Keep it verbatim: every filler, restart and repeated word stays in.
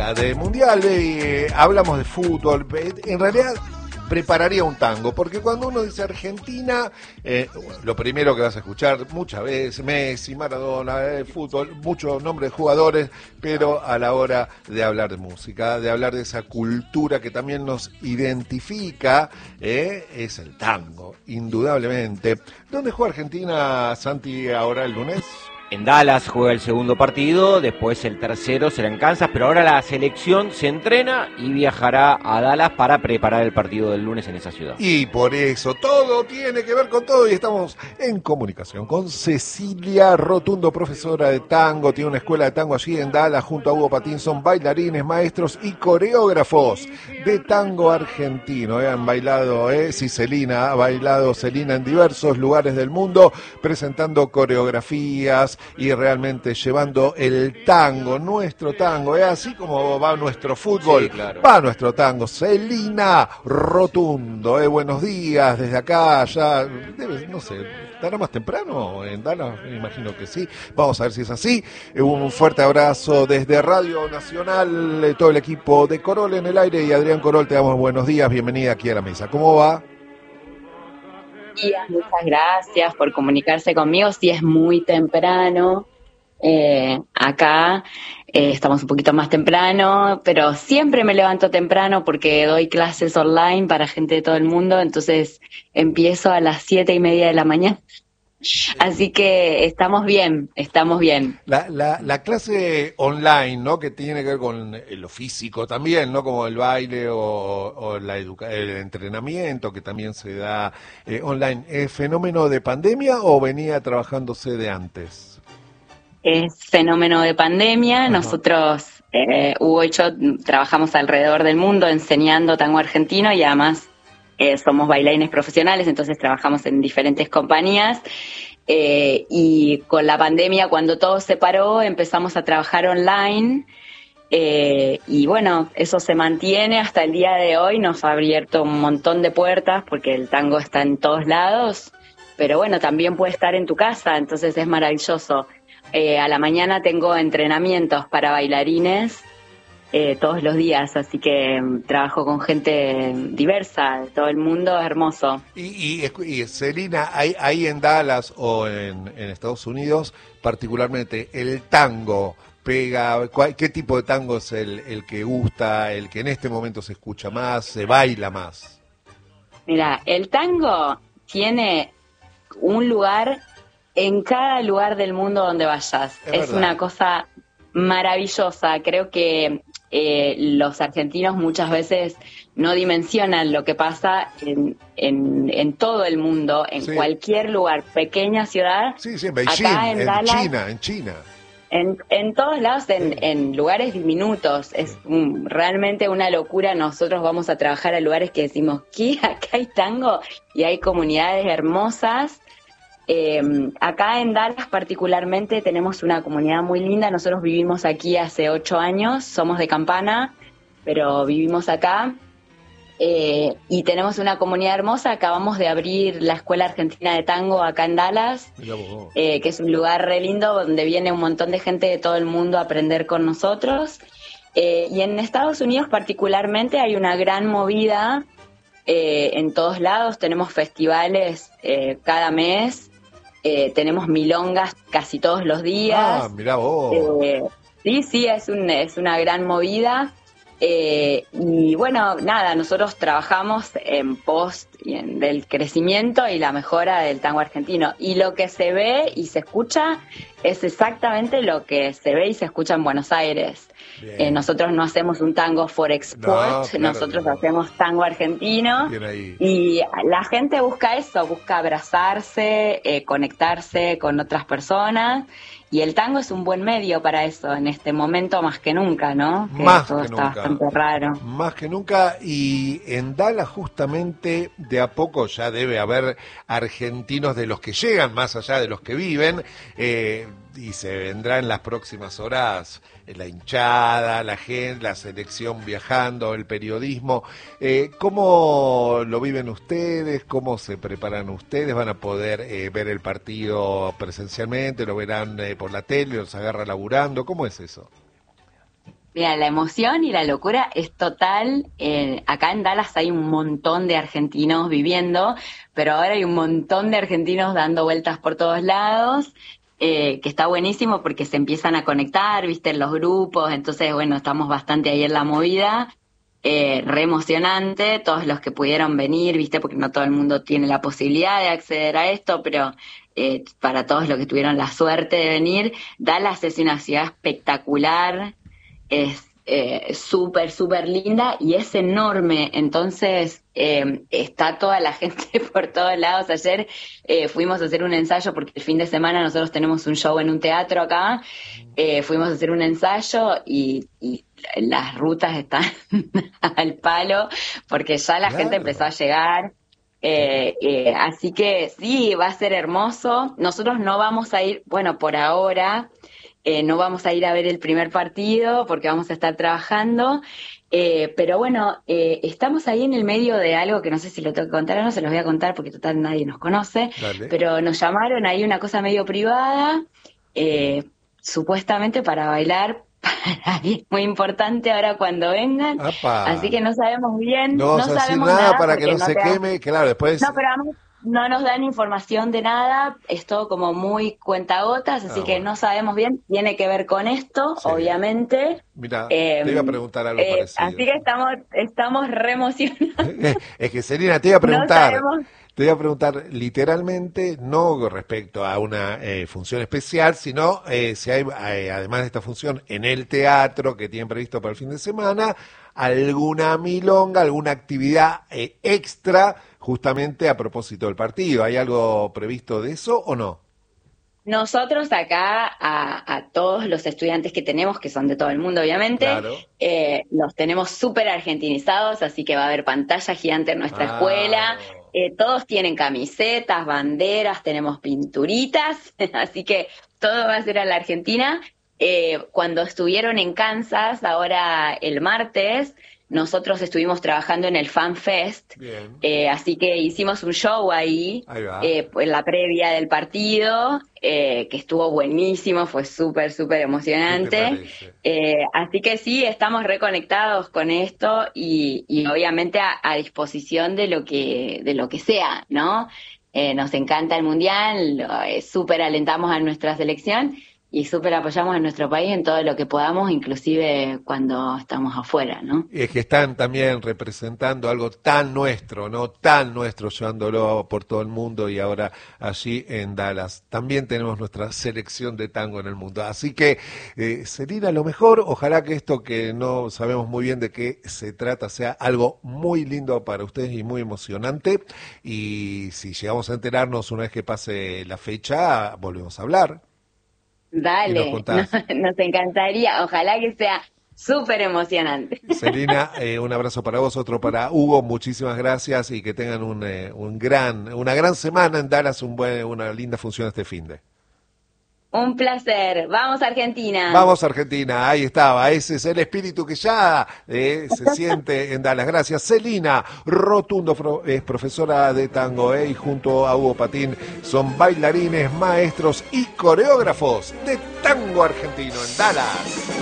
semana de mundial, eh, hablamos de fútbol, en realidad prepararía un tango, porque cuando uno dice Argentina, eh, lo primero que vas a escuchar muchas veces, Messi, Maradona, eh, fútbol, muchos nombres de jugadores, pero a la hora de hablar de música, de hablar de esa cultura que también nos identifica, eh, es el tango, indudablemente. ¿Dónde juega Argentina, Santi, ahora el lunes? En Dallas juega el segundo partido, después el tercero será en Kansas, pero ahora la selección se entrena y viajará a Dallas para preparar el partido del lunes en esa ciudad. Y por eso todo tiene que ver con todo y estamos en comunicación con Cecilia Rotundo, profesora de tango, tiene una escuela de tango allí en Dallas junto a Hugo Pattinson, bailarines, maestros y coreógrafos de tango argentino. Eh, han bailado, eh, sí, Celina ha bailado, Celina en diversos lugares del mundo, presentando coreografías y realmente llevando el tango, nuestro tango, ¿eh? Así como va nuestro fútbol, sí, claro, va nuestro tango. Celina Rotundo, ¿eh? Buenos días desde acá, ya, debe, no sé, ¿estará más temprano en Dallas? Me imagino que sí, vamos a ver si es así. Un fuerte abrazo desde Radio Nacional, todo el equipo de Corol en el aire, y Adrián Corol, te damos buenos días, bienvenida aquí a la mesa. ¿Cómo va? Muchas gracias por comunicarse conmigo. Sí, es muy temprano. Eh, acá eh, estamos un poquito más temprano, pero siempre me levanto temprano porque doy clases online para gente de todo el mundo, entonces empiezo a las siete y media de la mañana. Así que estamos bien, estamos bien. La, la, la clase online, ¿no? Que tiene que ver con lo físico también, ¿no? Como el baile o, o la educa- el entrenamiento que también se da eh, online. ¿Es fenómeno de pandemia o venía trabajándose de antes? Es fenómeno de pandemia. Ajá. Nosotros, eh, Hugo y yo, trabajamos alrededor del mundo enseñando tango argentino y además Eh, somos bailarines profesionales, entonces trabajamos en diferentes compañías eh, y con la pandemia, cuando todo se paró, empezamos a trabajar online eh, y bueno, eso se mantiene hasta el día de hoy. Nos ha abierto un montón de puertas porque el tango está en todos lados, pero bueno, también puede estar en tu casa, entonces es maravilloso. Eh, a la mañana tengo entrenamientos para bailarines Eh, todos los días, así que um, trabajo con gente diversa de todo el mundo, es hermoso. Y, y, y Celina, ahí, ahí en Dallas o en, en Estados Unidos, particularmente, el tango pega, ¿cuál, ¿qué tipo de tango es el, el que gusta, el que en este momento se escucha más, se baila más? Mira, el tango tiene un lugar en cada lugar del mundo donde vayas. Es, es una cosa maravillosa. Creo que eh, los argentinos muchas veces no dimensionan lo que pasa en, en, en todo el mundo, en sí. Cualquier lugar, pequeña ciudad. Sí, sí, en Beijing, acá en, en Dallas, China, en China. En, en todos lados, en, sí. en lugares diminutos. Es un, realmente una locura. Nosotros vamos a trabajar a lugares que decimos, ¿qué? Acá hay tango y hay comunidades hermosas. Eh, acá en Dallas particularmente tenemos una comunidad muy linda. Nosotros vivimos aquí hace ocho años, somos de Campana, pero vivimos acá eh, y tenemos una comunidad hermosa. Acabamos de abrir la Escuela Argentina de Tango acá en Dallas, eh, que es un lugar re lindo donde viene un montón de gente de todo el mundo a aprender con nosotros. Eh, y en Estados Unidos particularmente hay una gran movida eh, en todos lados. Tenemos festivales eh, cada mes. Eh, tenemos milongas casi todos los días. Ah, mirá vos. Eh, sí, sí, es, un, es una gran movida. Eh, y bueno, nada, nosotros trabajamos en pos en, del crecimiento y la mejora del tango argentino. Y lo que se ve y se escucha es exactamente lo que se ve y se escucha en Buenos Aires. Eh, nosotros no hacemos un tango for export, no, claro, nosotros no. hacemos tango argentino. Y la gente busca eso, busca abrazarse, eh, conectarse con otras personas. Y el tango es un buen medio para eso, en este momento más que nunca, ¿no? Que más todo que está nunca. Bastante raro. Más que nunca, y en Dallas justamente de a poco ya debe haber argentinos de los que llegan, más allá de los que viven, eh, y se vendrá en las próximas horas la hinchada, la gente, la selección viajando, el periodismo. Eh, ¿Cómo lo viven ustedes? ¿Cómo se preparan ustedes? ¿Van a poder eh, ver el partido presencialmente? ¿Lo verán eh, por la tele? ¿Los agarra laburando? ¿Cómo es eso? Mira, la emoción y la locura es total. Eh, acá en Dallas hay un montón de argentinos viviendo, pero ahora hay un montón de argentinos dando vueltas por todos lados, eh, que está buenísimo porque se empiezan a conectar, viste, en los grupos, entonces, bueno, estamos bastante ahí en la movida. Eh, re emocionante, todos los que pudieron venir, viste, porque no todo el mundo tiene la posibilidad de acceder a esto, pero eh, para todos los que tuvieron la suerte de venir, Dallas es una ciudad espectacular, es eh, súper, súper linda y es enorme, entonces eh, está toda la gente por todos lados. Ayer eh, fuimos a hacer un ensayo porque el fin de semana nosotros tenemos un show en un teatro acá, eh, fuimos a hacer un ensayo y, y las rutas están al palo porque ya la Claro. gente empezó a llegar. Eh, eh, así que sí, va a ser hermoso. Nosotros no vamos a ir, bueno, por ahora, eh, no vamos a ir a ver el primer partido porque vamos a estar trabajando. Eh, pero bueno, eh, estamos ahí en el medio de algo que no sé si lo tengo que contar o no, se los voy a contar porque total nadie nos conoce. Dale. Pero nos llamaron ahí una cosa medio privada, eh, supuestamente para bailar. Para mí es muy importante ahora cuando vengan, Apa. así que no sabemos bien, No no, vamos a decir sabemos nada nada para que porque no se te dan- queme, claro, después... no, pero además no nos dan información de nada, es todo como muy cuentagotas, así Ah, que bueno. no sabemos bien, tiene que ver con esto, Sí. obviamente. Mira, Eh, te iba a preguntar algo eh, parecido. así que estamos, estamos re emocionados. Es que Selina, te iba a No preguntar, sabemos. te iba a preguntar literalmente, no con respecto a una eh, función especial, sino eh, si hay, eh, además de esta función en el teatro que tienen previsto para el fin de semana, alguna milonga, alguna actividad eh, extra justamente a propósito del partido. ¿Hay algo previsto de eso o no? Nosotros acá, a, a todos los estudiantes que tenemos, que son de todo el mundo obviamente, Claro. eh, los tenemos súper argentinizados, así que va a haber pantalla gigante en nuestra Ah. escuela, eh, todos tienen camisetas, banderas, tenemos pinturitas, así que todo va a ser a la Argentina. Eh, cuando estuvieron en Kansas, ahora el martes, nosotros estuvimos trabajando en el Fan Fest, Bien. eh, así que hicimos un show ahí, Ahí va. eh, en la previa del partido, eh, que estuvo buenísimo, fue súper, súper ¿Qué te emocionante. parece? Eh, así que sí, estamos reconectados con esto y, y obviamente a, a disposición de lo que, de lo que sea, ¿no? Eh, nos encanta el Mundial, lo- eh, súper alentamos a nuestra selección y súper apoyamos a nuestro país en todo lo que podamos, inclusive cuando estamos afuera, ¿no? Es que están también representando algo tan nuestro, ¿no? Tan nuestro, llevándolo por todo el mundo y ahora allí en Dallas. También tenemos nuestra selección de tango en el mundo. Así que, eh, Selina, lo mejor, ojalá que esto que no sabemos muy bien de qué se trata sea algo muy lindo para ustedes y muy emocionante. Y si llegamos a enterarnos una vez que pase la fecha, volvemos a hablar. Y nos Dale, contás. nos, nos encantaría, ojalá que sea súper emocionante. Selina, eh, un abrazo para vos, otro para Hugo, muchísimas gracias y que tengan un, eh, un gran, una gran semana en Dallas, un buen, una linda función este finde. Un placer, vamos Argentina. Vamos Argentina, ahí estaba, ese es el espíritu que ya eh, se siente en Dallas. Gracias. Selina Rotundo Fro- es profesora de tango eh, y junto a Hugo Patín son bailarines, maestros y coreógrafos de tango argentino en Dallas.